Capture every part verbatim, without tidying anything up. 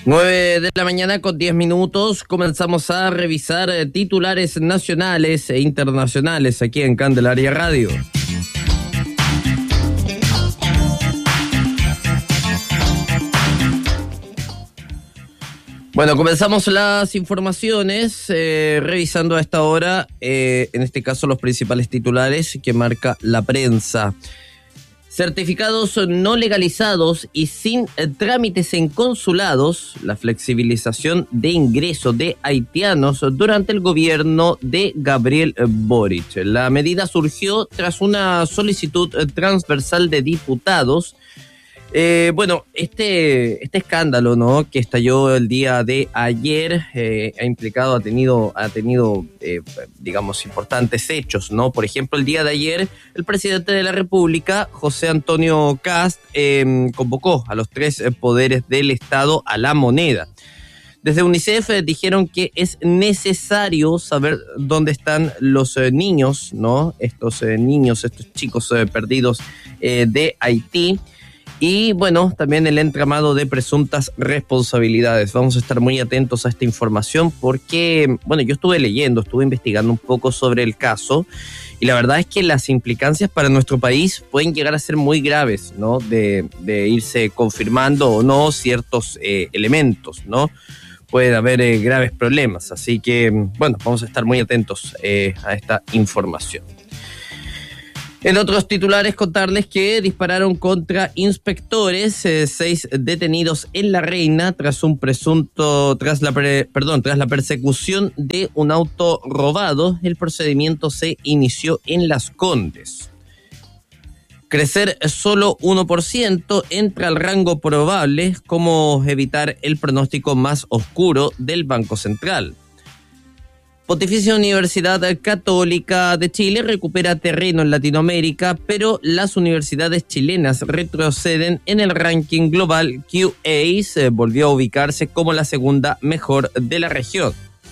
nueve de la mañana con diez minutos, comenzamos a revisar titulares nacionales e internacionales aquí en Candelaria Radio. Bueno, comenzamos las informaciones eh, revisando a esta hora, eh, en este caso los principales titulares que marca la prensa. Certificados no legalizados y sin eh, trámites en consulados, la flexibilización de ingreso de haitianos durante el gobierno de Gabriel Boric. La medida surgió tras una solicitud transversal de diputados. Eh, bueno, este, este escándalo, ¿no?, que estalló el día de ayer, eh, ha implicado, ha tenido, ha tenido eh, digamos, importantes hechos, ¿no? Por ejemplo, el día de ayer, el presidente de la República, José Antonio Kast, eh, convocó a los tres poderes del Estado a la moneda. Desde UNICEF eh, dijeron que es necesario saber dónde están los eh, niños, ¿no? Estos eh, niños, estos chicos eh, perdidos eh, de Haití. Y bueno, también el entramado de presuntas responsabilidades. Vamos a estar muy atentos a esta información porque, bueno, yo estuve leyendo, estuve investigando un poco sobre el caso y la verdad es que las implicancias para nuestro país pueden llegar a ser muy graves, ¿no? De, de irse confirmando o no ciertos eh, elementos, ¿no? Puede haber eh, graves problemas, así que, bueno, vamos a estar muy atentos eh, a esta información. En otros titulares, contarles que dispararon contra inspectores, eh, seis detenidos en La Reina tras un presunto, tras la, pre, perdón, tras la persecución de un auto robado. El procedimiento se inició en Las Condes. Crecer solo uno por ciento entra al rango probable, como evitar el pronóstico más oscuro del Banco Central. Pontificia Universidad Católica de Chile recupera terreno en Latinoamérica, pero las universidades chilenas retroceden en el ranking global. Q A S volvió a ubicarse como la segunda mejor de la región.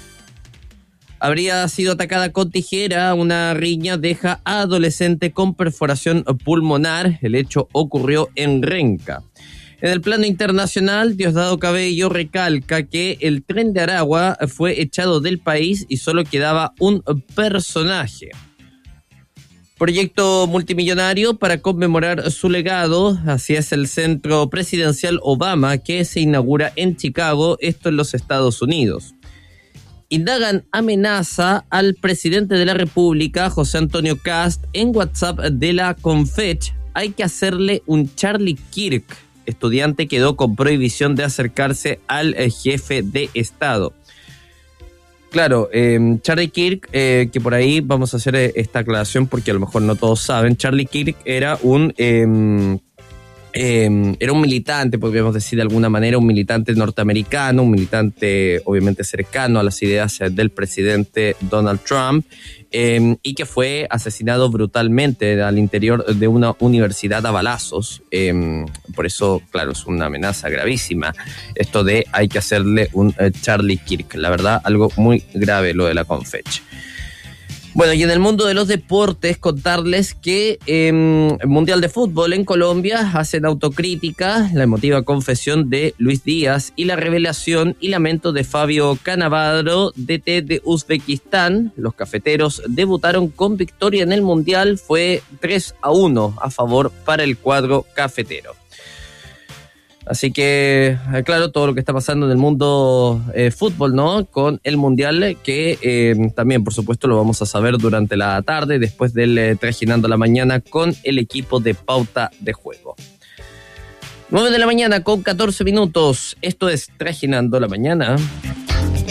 Habría sido atacada con tijera, una riña deja a adolescente con perforación pulmonar. El hecho ocurrió en Renca. En el plano internacional, Diosdado Cabello recalca que el Tren de Aragua fue echado del país y solo quedaba un personaje. Proyecto multimillonario para conmemorar su legado, así es el Centro Presidencial Obama que se inaugura en Chicago, esto en los Estados Unidos. Indagan amenaza al presidente de la República, José Antonio Kast, en WhatsApp de la Confech. Hay que hacerle un Charlie Kirk. Estudiante quedó con prohibición de acercarse al eh, jefe de Estado. Claro, eh, Charlie Kirk, eh, que por ahí vamos a hacer eh, esta aclaración porque a lo mejor no todos saben, Charlie Kirk era un, eh, eh, era un militante, podríamos decir de alguna manera, un militante norteamericano, un militante obviamente cercano a las ideas del presidente Donald Trump, Eh, y que fue asesinado brutalmente al interior de una universidad a balazos. Eh, por eso, claro, es una amenaza gravísima esto de hay que hacerle un eh, Charlie Kirk. La verdad, algo muy grave lo de la Confech. Bueno, y en el mundo de los deportes, contarles que eh, el Mundial de Fútbol en Colombia hacen autocrítica, la emotiva confesión de Luis Díaz y la revelación y lamento de Fabio Cannavaro, D T de Uzbekistán. Los cafeteros debutaron con victoria en el Mundial, fue tres a uno a favor para el cuadro cafetero. Así que, claro, todo lo que está pasando en el mundo eh, fútbol, ¿no? Con el Mundial, que eh, también, por supuesto, lo vamos a saber durante la tarde, después del eh, Trajinando la Mañana con el equipo de Pauta de Juego. nueve de la mañana con catorce minutos. Esto es Trajinando la Mañana.